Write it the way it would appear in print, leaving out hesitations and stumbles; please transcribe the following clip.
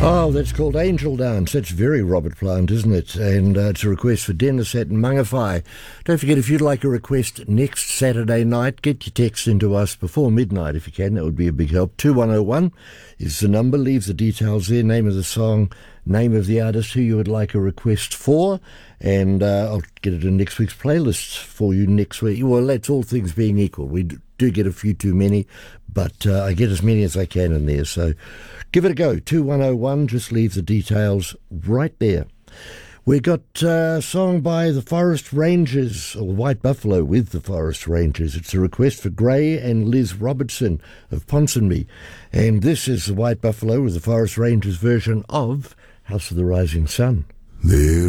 Oh, that's called Angel Dance. That's very Robert Plant, isn't it? And it's a request for Dennis at Mangawhai. Don't forget, if you'd like a request next Saturday night, get your text into us before midnight if you can. That would be a big help. 2101 is the number. Leave the details there, name of the song, name of the artist, who you would like a request for, and I'll get it in next week's playlist for you next week. Well, that's all things being equal. We do get a few too many, but I get as many as I can in there, so give it a go. 2101, just leave the details right there. We got a song by the Forest Rangers, or White Buffalo with the Forest Rangers. It's a request for Gray and Liz Robertson of Ponsonby. And this is the White Buffalo with the Forest Rangers version of House of the Rising Sun. There